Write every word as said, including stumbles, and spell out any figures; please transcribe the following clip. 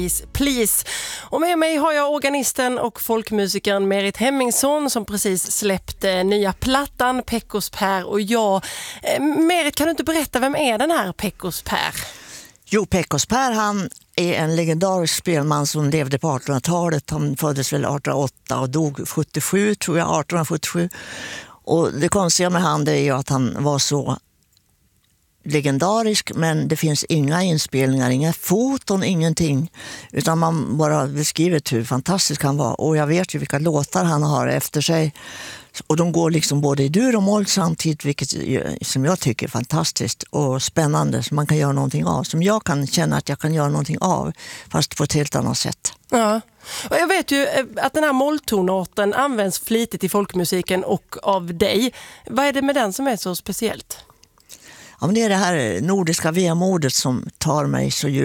Please, please. Och med mig har jag organisten och folkmusikern Merit Hemmingsson som precis släppte nya plattan Pekkos Per och jag. Merit, kan du inte berätta, vem är den här Pekkos Per? Jo, Pekkos Per, han är en legendarisk spelman som levde på artonhundratalet. Han föddes väl arton noll åtta och dog sjuttiosju, tror jag, arton sjuttiosju. Och det konstiga med han är ju att han var så legendarisk, men det finns inga inspelningar, inga foton, ingenting, utan man bara beskriver hur fantastisk han var. Och jag vet ju vilka låtar han har efter sig, och de går liksom både i dur och moll samtidigt, vilket som jag tycker är fantastiskt och spännande, som man kan göra någonting av, som jag kan känna att jag kan göra någonting av, fast på ett helt annat sätt. Ja, och jag vet ju att den här molltonarten används flitigt i folkmusiken och av dig. Vad är det med den som är så speciellt? Ja, men det är det här nordiska vemodet som tar mig så djupt.